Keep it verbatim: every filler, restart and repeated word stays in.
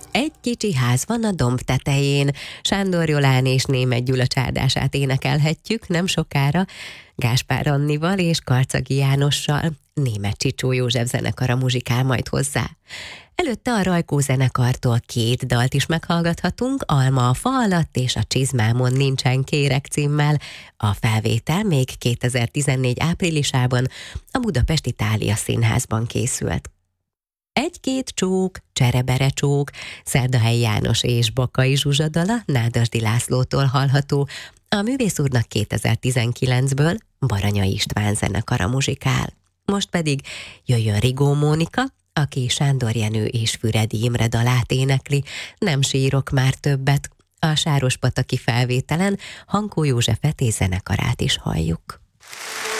Egy kicsi ház van a domb tetején. Sándor Jolán és Németh Gyula csárdását énekelhetjük nem sokára Gáspár Annival és Karcagi Jánossal. Németh Csicsó József zenekara muzsikál majd hozzá. Előtte a Rajkó zenekartól két dalt is meghallgathatunk, Alma a fa alatt és a Csizmámon nincsen kérek címmel. A felvétel még kétezer-tizennégy áprilisában a Budapesti Thália Színházban készült. Egy-két csók, cserebere csók, Szerdahelyi János és Bakai Zsuzsa dala Nádasdy Lászlótól hallható, a művész úrnak kétezer-tizenkilencből Baranyai István zenekara muzsikál. Most pedig jöjjön Rigó Mónika, aki Sándor Jenő és Füredi Imre dalát énekli, Nem sírok már többet. A sárospataki felvételen Hankó Józsefet és zenekarát is halljuk.